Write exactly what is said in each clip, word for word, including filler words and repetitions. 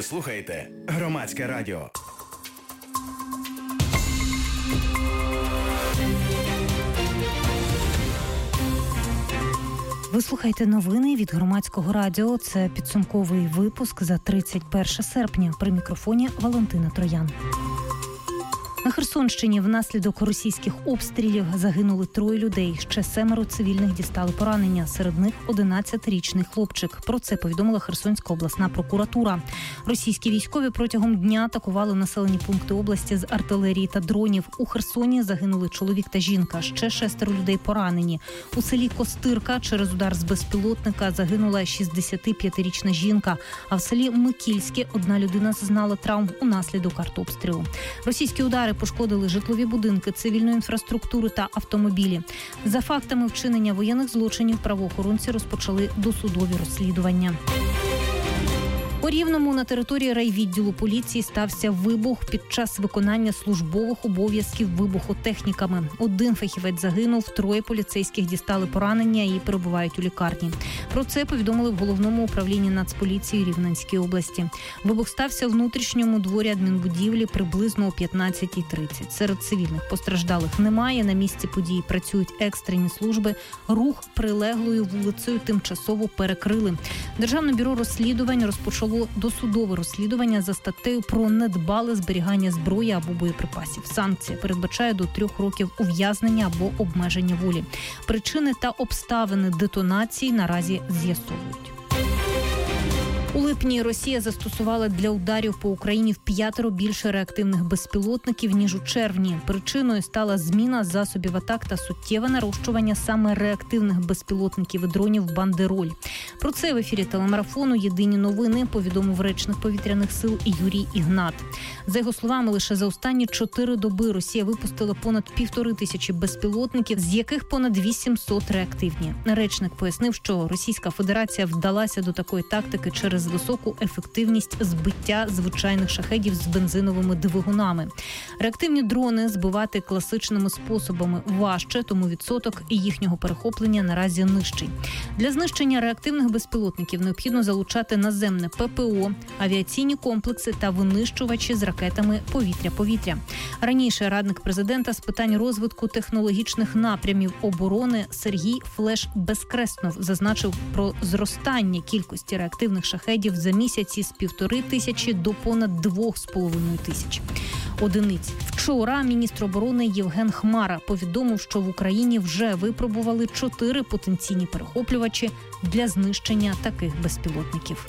слухаєте Громадське радіо. Ви слухаєте новини від Громадського радіо. Це підсумковий випуск за тридцять перше серпня. При мікрофоні Валентина Троян. На Херсонщині внаслідок російських обстрілів загинули троє людей. Ще семеро цивільних дістали поранення. Серед них одинадцятирічний хлопчик. Про це повідомила Херсонська обласна прокуратура. Російські військові протягом дня атакували населені пункти області з артилерії та дронів. У Херсоні загинули чоловік та жінка. Ще шестеро людей поранені. У селі Костирка через удар з безпілотника загинула шістдесятип'ятирічна жінка. А в селі Микільське одна людина зазнала травм унаслідок артобстрілу. Російські удари пошкодили житлові будинки, цивільну інфраструктуру та автомобілі. За фактами вчинення воєнних злочинів правоохоронці розпочали досудові розслідування. У Рівному на території райвідділу поліції стався вибух під час виконання службових обов'язків вибухотехніками. Один фахівець загинув, троє поліцейських дістали поранення і перебувають у лікарні. Про це повідомили в Головному управлінні Нацполіції Рівненської області. Вибух стався у внутрішньому дворі адмінбудівлі приблизно о п'ятнадцятій тридцять. Серед цивільних постраждалих немає. На місці події працюють екстрені служби. Рух прилеглою вулицею тимчасово перекрили. Державне бюро розслідувань розпочало досудове розслідування за статтею про недбале зберігання зброї або боєприпасів. Санкція передбачає до трьох років ув'язнення або обмеження волі. Причини та обставини детонації наразі з'ясовують. У липні Росія застосувала для ударів по Україні в п'ятеро більше реактивних безпілотників, ніж у червні. Причиною стала зміна засобів атак та суттєве нарощування саме реактивних безпілотників і дронів «Бандероль». Про це в ефірі телемарафону «Єдині новини» повідомив речник повітряних сил Юрій Ігнат. За його словами, лише за останні чотири доби Росія випустила понад півтори тисячі безпілотників, з яких понад вісімсот реактивні. Речник пояснив, що Російська Федерація вдалася до такої тактики через високу ефективність збиття звичайних шахедів з бензиновими двигунами. Реактивні дрони збивати класичними способами важче, тому відсоток їхнього перехоплення наразі нижчий. Для знищення реактивних безпілотників необхідно залучати наземне ППО, авіаційні комплекси та винищувачі з ракетами повітря-повітря. Раніше радник президента з питань розвитку технологічних напрямів оборони Сергій Флеш-Безкреснов зазначив про зростання кількості реактивних шахедів за місяці з півтори тисячі до понад двох з половиною тисяч одиниць. Вчора міністр оборони Євген Хмара повідомив, що в Україні вже випробували чотири потенційні перехоплювачі для знищення таких безпілотників.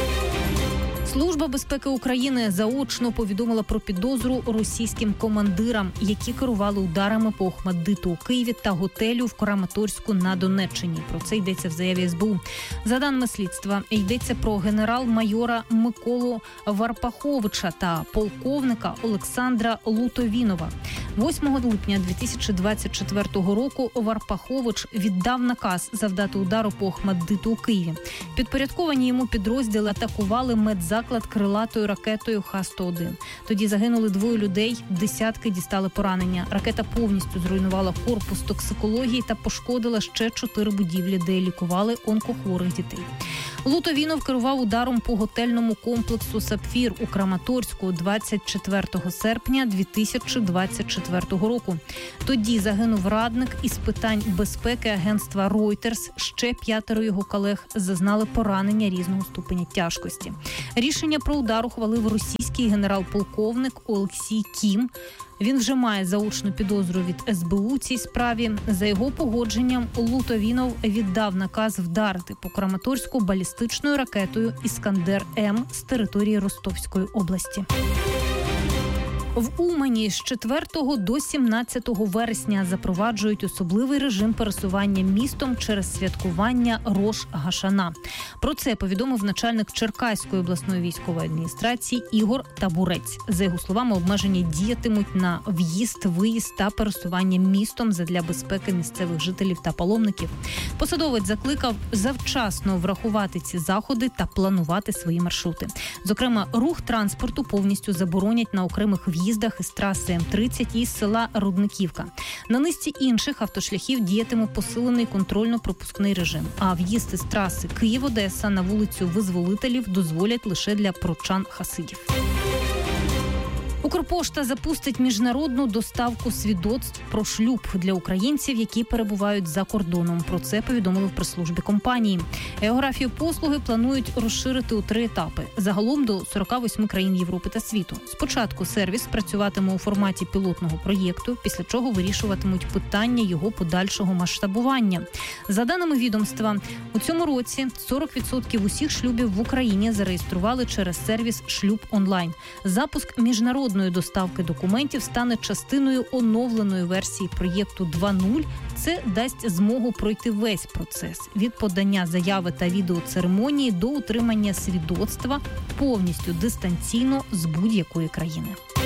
Служба безпеки України заочно повідомила про підозру російським командирам, які керували ударами по Охмаддиту у Києві та готелю в Краматорську на Донеччині. Про це йдеться в заяві ес бе у. За даними слідства, йдеться про генерал-майора Миколу Варпаховича та полковника Олександра Лутовінова. восьмого липня дві тисячі двадцять четвертого року Варпахович віддав наказ завдати удару по Охмаддиту у Києві. Підпорядковані йому підрозділи атакували медзаклад крилатою ракетою Х сто один. Тоді загинули двоє людей, десятки дістали поранення. Ракета повністю зруйнувала корпус токсикології та пошкодила ще чотири будівлі, де лікували онкохворих дітей. Лутовінов керував ударом по готельному комплексу «Сапфір» у Краматорську двадцять четвертого серпня дві тисячі двадцять четвертого року. Тоді загинув радник із питань безпеки агентства Reuters. Ще п'ятеро його колег зазнали поранення різного ступеня тяжкості. Рішення про удар ухвалив російський генерал-полковник Олексій Кім. Він вже має заочну підозру від ес бе у цій справі. За його погодженням Лутовінов віддав наказ вдарити по Краматорську балістичною ракетою «Іскандер-М» з території Ростовської області. В Умані з четвертого до сімнадцятого вересня запроваджують особливий режим пересування містом через святкування Рош Гашана. Про це повідомив начальник Черкаської обласної військової адміністрації Ігор Табурець. За його словами, обмеження діятимуть на в'їзд, виїзд та пересування містом задля безпеки місцевих жителів та паломників. Посадовець закликав завчасно врахувати ці заходи та планувати свої маршрути. Зокрема, рух транспорту повністю заборонять на окремих в'їздах в'їздах із траси М тридцять і з села Рудниківка. На низці інших автошляхів діятиме посилений контрольно-пропускний режим, а в'їзд із траси Київ-Одеса на вулицю Визволителів дозволять лише для прочан-хасидів. Укрпошта запустить міжнародну доставку свідоцтв про шлюб для українців, які перебувають за кордоном. Про це повідомили в прес-службі компанії. Географію послуги планують розширити у три етапи. Загалом до сорока восьми країн Європи та світу. Спочатку сервіс працюватиме у форматі пілотного проєкту, після чого вирішуватимуть питання його подальшого масштабування. За даними відомства, у цьому році сорок відсотків усіх шлюбів в Україні зареєстрували через сервіс «Шлюб онлайн». Запуск міжнародної доставки документів стане частиною оновленої версії проєкту два нуль. Це дасть змогу пройти весь процес – від подання заяви та відеоцеремонії до утримання свідоцтва повністю дистанційно з будь-якої країни.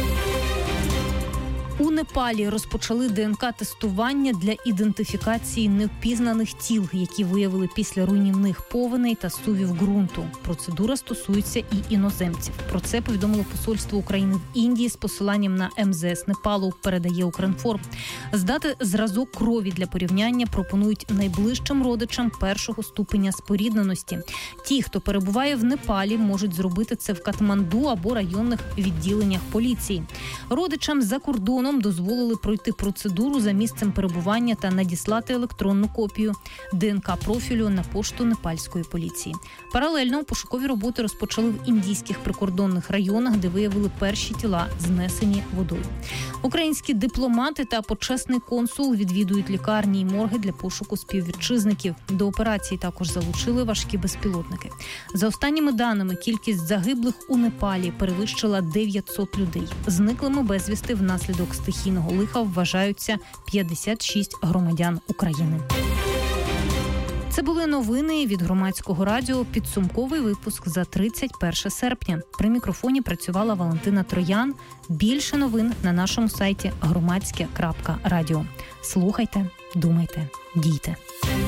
У Непалі розпочали ДНК-тестування для ідентифікації невпізнаних тіл, які виявили після руйнівних повеней та сувів ґрунту. Процедура стосується і іноземців. Про це повідомило посольство України в Індії з посиланням на ем зе ес Непалу, передає Укрінформ. Здати зразок крові для порівняння пропонують найближчим родичам першого ступеня спорідненості. Ті, хто перебуває в Непалі, можуть зробити це в Катманду або районних відділеннях поліції. Родичам за кордоном дозволили пройти процедуру за місцем перебування та надіслати електронну копію ДНК-профілю на пошту непальської поліції. Паралельно пошукові роботи розпочали в індійських прикордонних районах, де виявили перші тіла, знесені водою. Українські дипломати та почесний консул відвідують лікарні і морги для пошуку співвітчизників. До операції також залучили важкі безпілотники. За останніми даними, кількість загиблих у Непалі перевищила дев'ятсот людей. Зниклими безвісти внаслідок стихійного лиха вважаються п'ятдесят шість громадян України. Це були новини від Громадського радіо. Підсумковий випуск за тридцять перше серпня. При мікрофоні працювала Валентина Троян. Більше новин на нашому сайті громадське крапка радіо. Слухайте, думайте, дійте.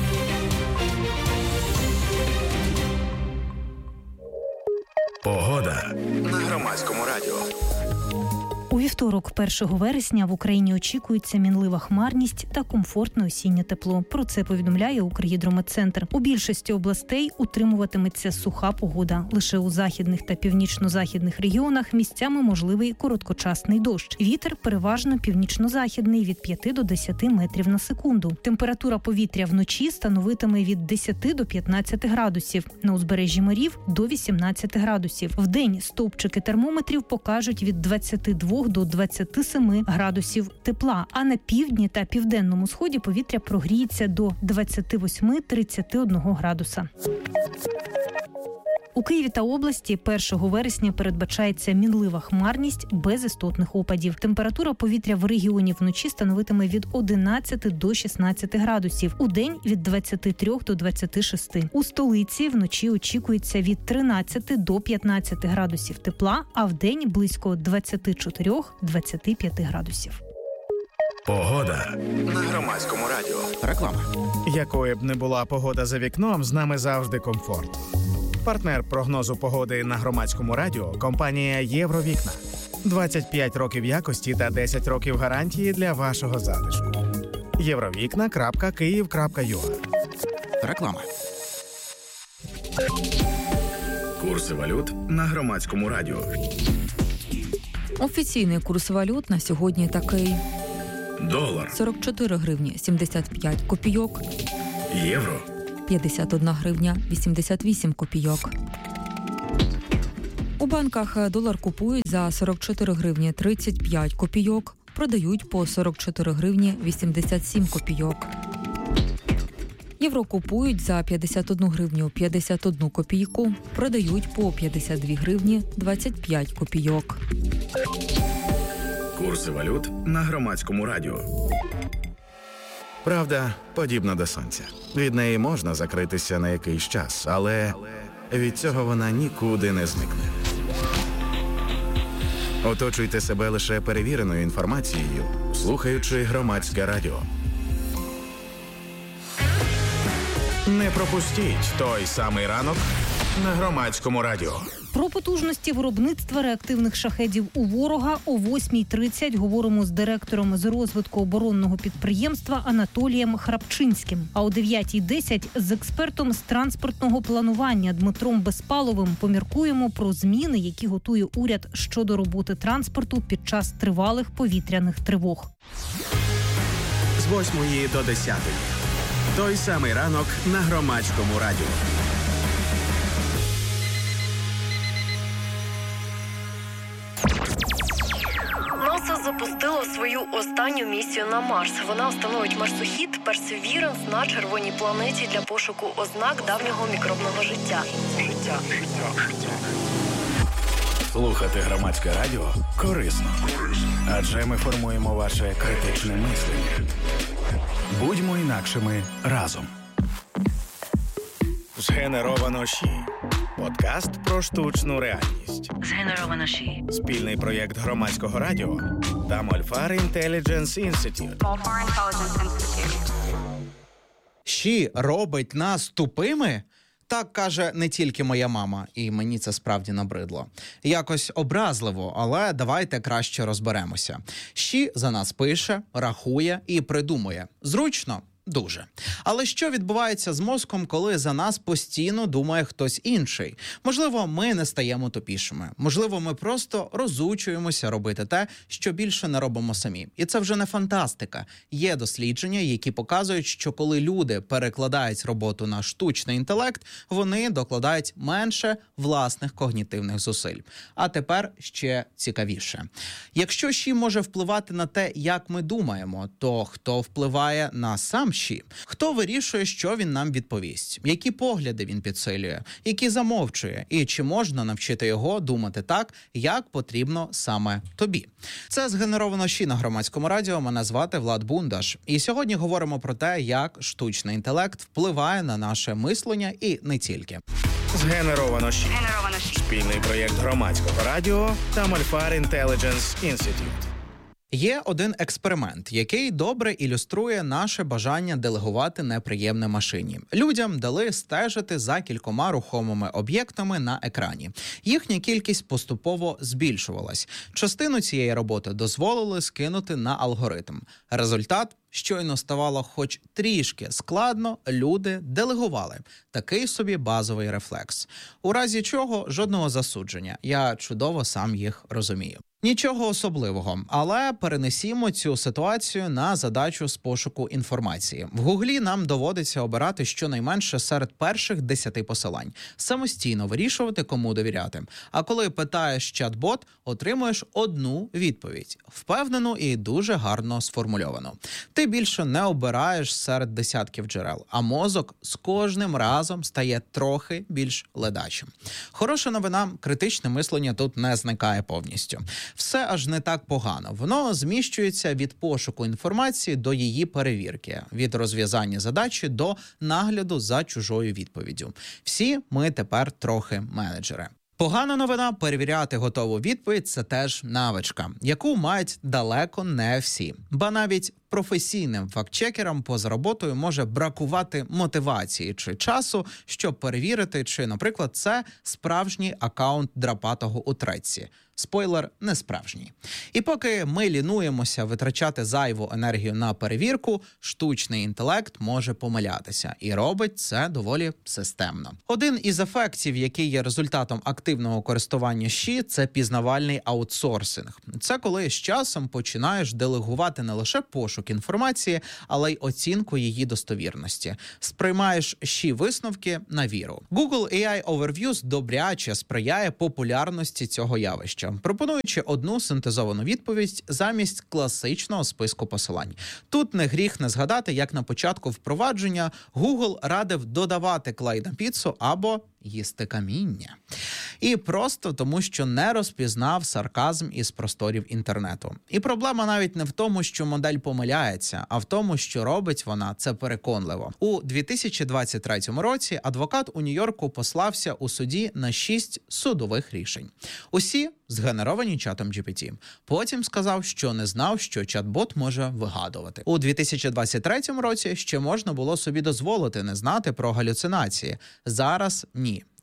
Погода на Громадському радіо. У вівторок, першого вересня, в Україні очікується мінлива хмарність та комфортне осіннє тепло. Про це повідомляє Укргідрометцентр. У більшості областей утримуватиметься суха погода. Лише у західних та північно-західних регіонах місцями можливий короткочасний дощ. Вітер переважно північно-західний від п'яти до десяти метрів на секунду. Температура повітря вночі становитиме від десяти до п'ятнадцяти градусів. На узбережжі морів – до вісімнадцяти градусів. Вдень стовпчики термометрів покажуть від двадцяти двох до двадцяти семи градусів тепла, а на півдні та південному сході повітря прогріється до двадцяти восьми - тридцяти одного градуса. У Києві та області першого вересня передбачається мінлива хмарність без істотних опадів. Температура повітря в регіоні вночі становитиме від одинадцяти до шістнадцяти градусів. Удень – від двадцяти трьох до двадцяти шести. У столиці вночі очікується від тринадцяти до п'ятнадцяти градусів тепла, а вдень – близько двадцяти чотирьох - двадцяти п'яти градусів. Погода на Громадському радіо. Реклама. Якою б не була погода за вікном, з нами завжди комфорт. Партнер прогнозу погоди на Громадському радіо – компанія «Євровікна». двадцять п'ять років якості та десять років гарантії для вашого затишку. євровікна крапка київ крапка ю а. Реклама. Курси валют на Громадському радіо. Офіційний курс валют на сьогодні такий. Долар сорок чотири гривні сімдесят п'ять копійок. Євро п'ятдесят одна гривня вісімдесят вісім копійок. У банках долар купують за сорок чотири гривні тридцять п'ять копійок, продають по сорок чотири гривні вісімдесят сім копійок. Євро купують за п'ятдесят одну гривню п'ятдесят одну копійку, продають по п'ятдесят дві гривні двадцять п'ять копійок. Курси валют на Громадському радіо. Правда подібна до сонця. Від неї можна закритися на якийсь час, але від цього вона нікуди не зникне. Оточуйте себе лише перевіреною інформацією, слухаючи Громадське радіо. Не пропустіть той самий ранок на Громадському радіо. Про потужності виробництва реактивних шахедів у ворога о восьмій тридцять говоримо з директором з розвитку оборонного підприємства Анатолієм Храпчинським. А о дев'ятій десять з експертом з транспортного планування Дмитром Безпаловим поміркуємо про зміни, які готує уряд щодо роботи транспорту під час тривалих повітряних тривог. З восьмої до десятої. Той самий ранок на Громадському радіо. НАСА запустило свою останню місію на Марс. Вона встановить марсохід Perseverance на червоній планеті для пошуку ознак давнього мікробного життя. Життя. Слухати Громадське радіо корисно. Адже ми формуємо ваше критичне мислення. Будьмо інакшими разом. Згенеровано ЩІ. Подкаст про штучну реальність. Згенеровано ЩІ. Спільний проєкт Громадського радіо та Мольфар Intelligence Institute. ЩІ робить нас тупими? Так каже не тільки моя мама, і мені це справді набридло. Якось образливо, але давайте краще розберемося. ЩІ за нас пише, рахує і придумує. Зручно? Дуже. Але що відбувається з мозком, коли за нас постійно думає хтось інший? Можливо, ми не стаємо тупішими. Можливо, ми просто розучуємося робити те, що більше не робимо самі. І це вже не фантастика. Є дослідження, які показують, що коли люди перекладають роботу на штучний інтелект, вони докладають менше власних когнітивних зусиль. А тепер ще цікавіше. Якщо ЩІ може впливати на те, як ми думаємо, то хто впливає на сам ЩІ? Хто вирішує, що він нам відповість? Які погляди він підсилює? Які замовчує? І чи можна навчити його думати так, як потрібно саме тобі? Це згенеровано ЩІ на Громадському радіо. Мене звати Влад Бундаш. І сьогодні говоримо про те, як штучний інтелект впливає на наше мислення і не тільки. Згенеровано ЩІ. Спільний проєкт Громадського радіо та Мольфар Intelligence Institute. Є один експеримент, який добре ілюструє наше бажання делегувати неприємне машині. Людям дали стежити за кількома рухомими об'єктами на екрані. Їхня кількість поступово збільшувалась. Частину цієї роботи дозволили скинути на алгоритм. Результат – щойно ставало хоч трішки складно, люди делегували. Такий собі базовий рефлекс. У разі чого жодного засудження. Я чудово сам їх розумію. Нічого особливого, але перенесімо цю ситуацію на задачу з пошуку інформації. В Гуглі нам доводиться обирати щонайменше серед перших десяти посилань. Самостійно вирішувати, кому довіряти. А коли питаєш чат-бот, отримуєш одну відповідь. Впевнену і дуже гарно сформульовану. Ти більше не обираєш серед десятків джерел, а мозок з кожним разом стає трохи більш ледачим. Хороша новина – критичне мислення тут не зникає повністю. Все аж не так погано. Воно зміщується від пошуку інформації до її перевірки, від розв'язання задачі до нагляду за чужою відповіддю. Всі ми тепер трохи менеджери. Погана новина – перевіряти готову відповідь – це теж навичка, яку мають далеко не всі. Ба навіть професійним фактчекерам поза роботою може бракувати мотивації чи часу, щоб перевірити, чи, наприклад, це справжній акаунт драпатого у тредці. Спойлер – не справжній. І поки ми лінуємося витрачати зайву енергію на перевірку, штучний інтелект може помилятися. І робить це доволі системно. Один із ефектів, який є результатом активного користування ЩІ – це пізнавальний аутсорсинг. Це коли з часом починаєш делегувати не лише пошук інформації, але й оцінку її достовірності. Сприймаєш ЩІ висновки на віру. Google ей ай Overviews добряче сприяє популярності цього явища, пропонуючи одну синтезовану відповідь замість класичного списку посилань. Тут не гріх не згадати, як на початку впровадження Google радив додавати клей на піцу або їсти каміння. І просто тому, що не розпізнав сарказм із просторів інтернету. І проблема навіть не в тому, що модель помиляється, а в тому, що робить вона це переконливо. У дві тисячі двадцять третьому році адвокат у Нью-Йорку послався у суді на шість судових рішень. Усі згенеровані чатом джі пі ті. Потім сказав, що не знав, що чат-бот може вигадувати. У дві тисячі двадцять третьому році ще можна було собі дозволити не знати про галюцинації. Зараз ні.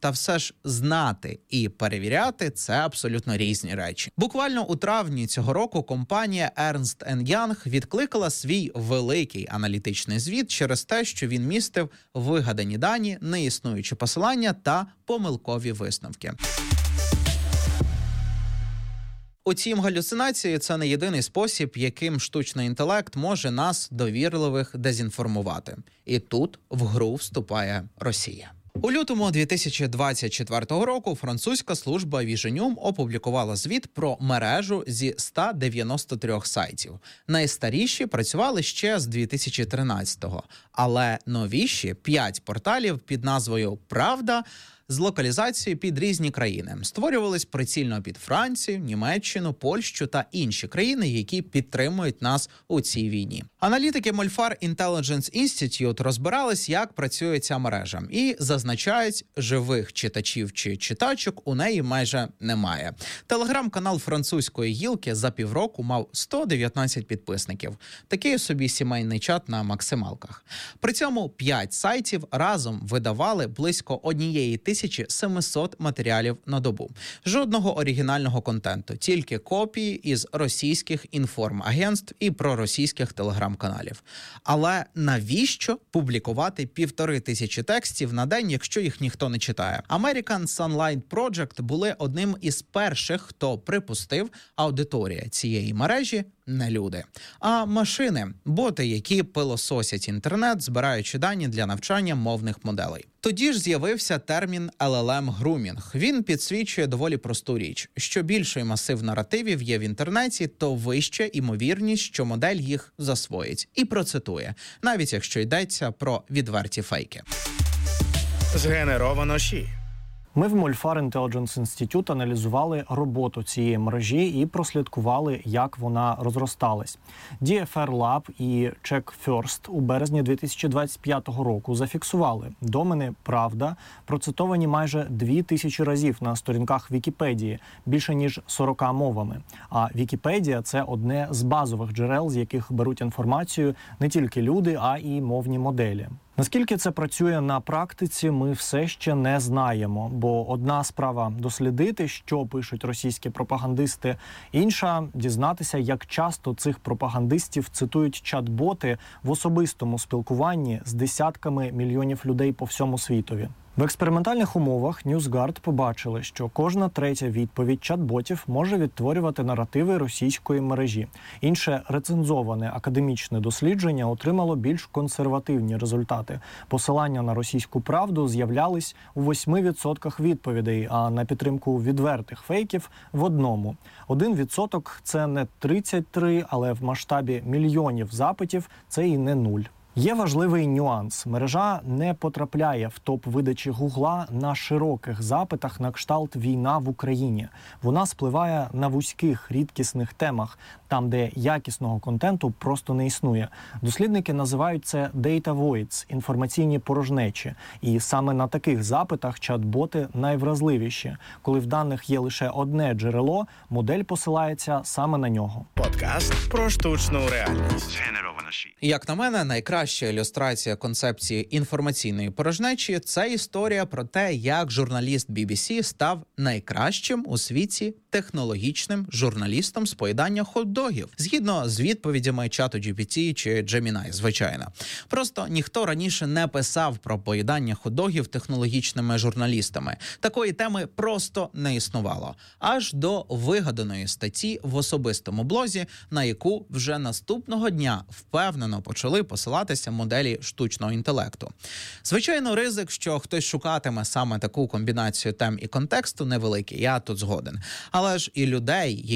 Та все ж знати і перевіряти – це абсолютно різні речі. Буквально у травні цього року компанія Ernst енд Young відкликала свій великий аналітичний звіт через те, що він містив вигадані дані, неіснуючі посилання та помилкові висновки. Утім, галюцинації – це не єдиний спосіб, яким штучний інтелект може нас, довірливих, дезінформувати. І тут в гру вступає Росія. У лютому дві тисячі двадцять четвертого року французька служба Vision опублікувала звіт про мережу зі ста дев'яноста трьох сайтів. Найстаріші працювали ще з дві тисячі тринадцятого, але новіші – п'ять порталів під назвою «Правда» з локалізацією під різні країни. Створювались прицільно під Францію, Німеччину, Польщу та інші країни, які підтримують нас у цій війні. Аналітики Molfar Intelligence Institute розбирались, як працює ця мережа, і зазначають, живих читачів чи читачок у неї майже немає. Телеграм-канал французької гілки за півроку мав сто дев'ятнадцять підписників. Такий собі сімейний чат на максималках. При цьому п'ять сайтів разом видавали близько однієї тисячі семисот матеріалів на добу. Жодного оригінального контенту, тільки копії із російських інформагентств і проросійських телеграм-каналів. Але навіщо публікувати півтори тисячі текстів на день, якщо їх ніхто не читає? American Sunlight Project були одним із перших, хто припустив, аудиторія цієї мережі не люди, а машини, боти, які пилососять інтернет, збираючи дані для навчання мовних моделей. Тоді ж з'явився термін ел ел ем-грумінг. Він підсвічує доволі просту річ. Що більший масив наративів є в інтернеті, то вища імовірність, що модель їх засвоїть і процитує, навіть якщо йдеться про відверті фейки. Згенеровано ші. Ми в Molfar Intelligence Institute аналізували роботу цієї мережі і прослідкували, як вона розросталась. ді еф ар Lab і Check First у березні дві тисячі двадцять п'ятого року зафіксували домени «Правда», процитовані майже дві тисячі разів на сторінках Вікіпедії, більше ніж сорока мовами. А Вікіпедія – це одне з базових джерел, з яких беруть інформацію не тільки люди, а і мовні моделі. Наскільки це працює на практиці, ми все ще не знаємо, бо одна справа – дослідити, що пишуть російські пропагандисти, інша – дізнатися, як часто цих пропагандистів цитують чат-боти в особистому спілкуванні з десятками мільйонів людей по всьому світові. В експериментальних умовах NewsGuard побачили, що кожна третя відповідь чат-ботів може відтворювати наративи російської мережі. Інше рецензоване академічне дослідження отримало більш консервативні результати. Посилання на російську правду з'являлись у восьми відсотках відповідей, а на підтримку відвертих фейків – в одному. Один відсоток – це не тридцять три, але в масштабі мільйонів запитів – це і не нуль. Є важливий нюанс. Мережа не потрапляє в топ видачі Гугла на широких запитах на кшталт «Війна в Україні». Вона спливає на вузьких, рідкісних темах, там, де якісного контенту просто не існує. Дослідники називають це «data voids» – інформаційні порожнечі. І саме на таких запитах чат-боти найвразливіші. Коли в даних є лише одне джерело, модель посилається саме на нього. Подкаст про штучну реальність. Як на мене, найкраща ілюстрація концепції інформаційної порожнечі – це історія про те, як журналіст бі бі сі став найкращим у світі технологічним журналістом з поїдання хот-догів. Згідно з відповідями чату джі пі ті чи Gemini, звичайно. Просто ніхто раніше не писав про поїдання хот-догів технологічними журналістами. Такої теми просто не існувало. Аж до вигаданої статті в особистому блозі, на яку вже наступного дня впевнено почали посилатися моделі штучного інтелекту. Звичайно, ризик, що хтось шукатиме саме таку комбінацію тем і контексту, невеликий, я тут згоден. Але ж і людей,